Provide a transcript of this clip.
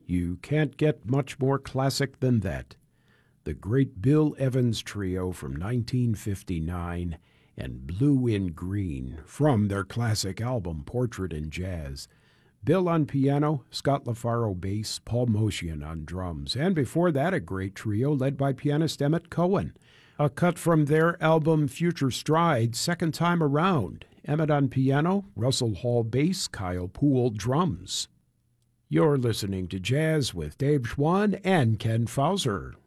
You can't get much more classic than that. The great Bill Evans Trio from 1959 and Blue in Green from their classic album Portrait in Jazz. Bill on piano, Scott LaFaro bass, Paul Motian on drums, and before that a great trio led by pianist Emmett Cohen. A cut from their album Future Stride, Second Time Around. Emmett on piano, Russell Hall bass, Kyle Poole drums. You're listening to Jazz with Dave Schwann and Ken Fauser.